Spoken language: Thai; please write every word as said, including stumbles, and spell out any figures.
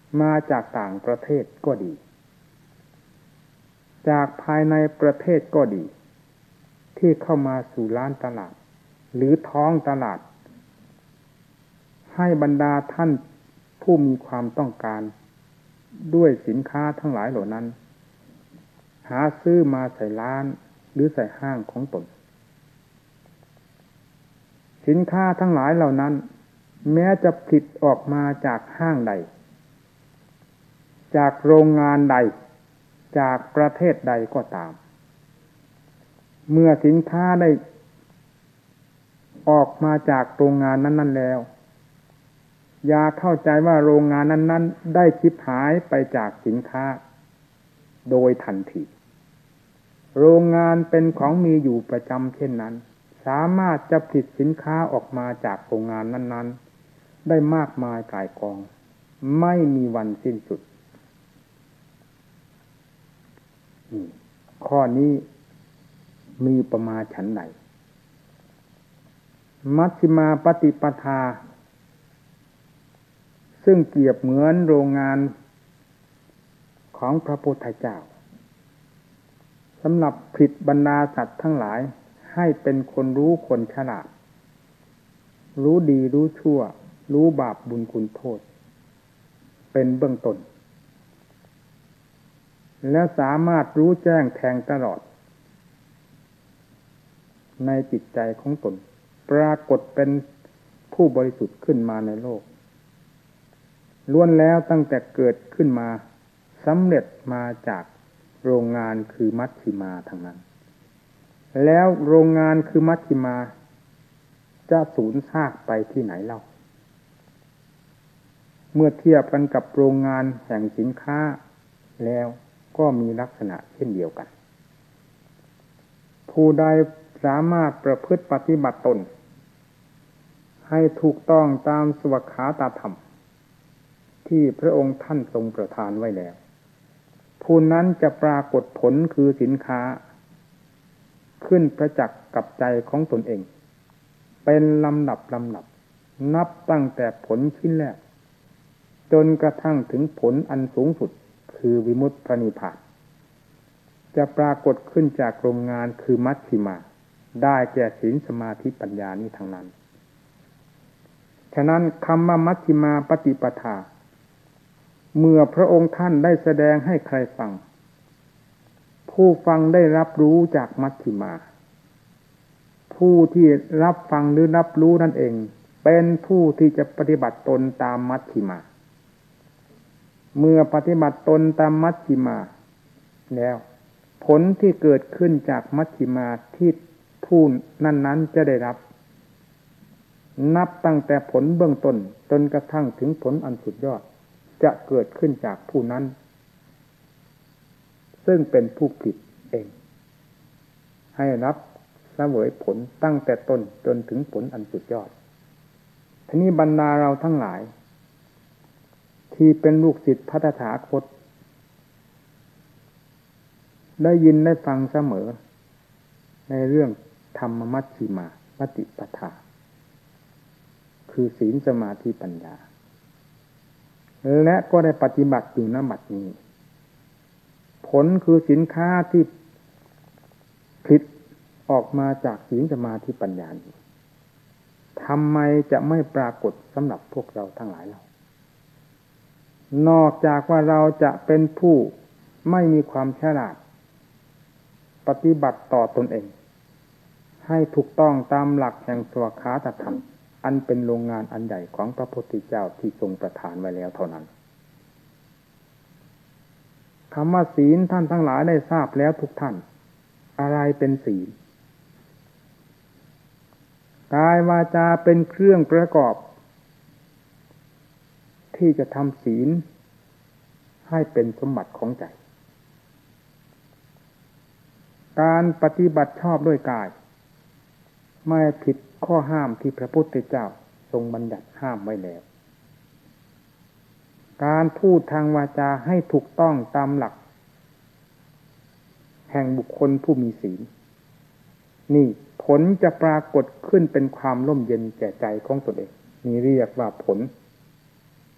มาจากต่างประเทศก็ดีจากภายในประเทศก็ดีที่เข้ามาสู่ร้านตลาดหรือท้องตลาดให้บรรดาท่านผู้มีความต้องการด้วยสินค้าทั้งหลายเหล่านั้นหาซื้อมาใส่ร้านหรือใส่ห้างของตนสินค้าทั้งหลายเหล่านั้นแม้จะผลิตออกมาจากห้างใดจากโรงงานใดจากประเทศใดก็ตามเมื่อสินค้าได้ออกมาจากโรงงานนั้นๆแล้วอย่าเข้าใจว่าโรงงานนั้นๆได้ชิบหายไปจากสินค้าโดยทันทีโรงงานเป็นของมีอยู่ประจำเช่นนั้นสามารถจะผลิตสินค้าออกมาจากโรงงานนั้นๆได้มากมายก่ายกองไม่มีวันสิ้นสุดข้อนี้มีประมาณฉันใดมัชฌิมาปฏิปทาซึ่งเปรียบเหมือนโรงงานของพระพุทธเจ้าสำหรับผลิตบรรดาสัตว์ทั้งหลายให้เป็นคนรู้คนฉลาดรู้ดีรู้ชั่วรู้บาปบุญคุณโทษเป็นเบื้องต้นและสามารถรู้แจ้งแทงตลอดในจิตใจของตนปรากฏเป็นผู้บริสุทธิ์ขึ้นมาในโลกล้วนแล้วตั้งแต่เกิดขึ้นมาสำเร็จมาจากโรงงานคือมัชฌิมาทั้งนั้นแล้วโรงงานคือมัชฌิมาจะสูญซากไปที่ไหนเล่าเมื่อเทียบกันกับโรงงานแห่งสินค้าแล้วก็มีลักษณะเช่นเดียวกันผู้ใดสามารถประพฤติปฏิบัติตนให้ถูกต้องตามสวขาตธรรมที่พระองค์ท่านทรงประทานไว้แล้วผู้นั้นจะปรากฏผลคือสินค้าขึ้นประจักษ์กับใจของตนเองเป็นลำดับลำดับนับตั้งแต่ผลชิ้นแรกจนกระทั่งถึงผลอันสูงสุดคือวิมุตติพระนิพพานจะปรากฏขึ้นจากโรงงานคือมัชฌิมาได้แก่ศีลสมาธิปัญญานี้ทั้งนั้นฉะนั้นคำว่ามัชฌิมาปฏิปทาเมื่อพระองค์ท่านได้แสดงให้ใครฟังผู้ฟังได้รับรู้จากมัชฌิมาผู้ที่รับฟังหรือรับรู้นั่นเองเป็นผู้ที่จะปฏิบัติตนตามมัชฌิมาเมื่อปฏิบัติตนตามมัชฌิมาแล้วผลที่เกิดขึ้นจากมัชฌิมาที่ผู้นั้นๆจะได้รับนับตั้งแต่ผลเบื้องต้นจนกระทั่งถึงผลอันสุดยอดจะเกิดขึ้นจากผู้นั้นซึ่งเป็นผู้ผิดเองให้รับเสวยผลตั้งแต่ต้นจนถึงผลอันสุดยอดทีนี้บรรดาเราทั้งหลายที่เป็นลูกศิษย์พระตถาคตได้ยินได้ฟังเสมอในเรื่องธรรมมัชฌิมาปฏิปทาคือศีลสมาธิปัญญาและก็ได้ปฏิบัติอยู่ณบัดนี้ผลคือสินค้าที่ผลิตออกมาจากศีลสมาธิปัญญานี้ทำไมจะไม่ปรากฏสำหรับพวกเราทั้งหลายเรานอกจากว่าเราจะเป็นผู้ไม่มีความฉลาดปฏิบัติต่อตนเองให้ถูกต้องตามหลักแห่งสวขาตธรรมอันเป็นโรงงานอันใหญ่ของพระพุทธเจ้าที่ทรงประทานไว้แล้วเท่านั้นคำว่าศีลท่านทั้งหลายได้ทราบแล้วทุกท่านอะไรเป็นศีลกายวาจาเป็นเครื่องประกอบที่จะทำศีลให้เป็นสมบัติของใจการปฏิบัติชอบด้วยกายไม่ผิดข้อห้ามที่พระพุทธเจ้าทรงบัญญัติห้ามไว้แล้วการพูดทางวาจาให้ถูกต้องตามหลักแห่งบุคคลผู้มีศีลนี่ผลจะปรากฏขึ้นเป็นความร่มเย็นแก่ใจของตนเองนี่เรียกว่าผล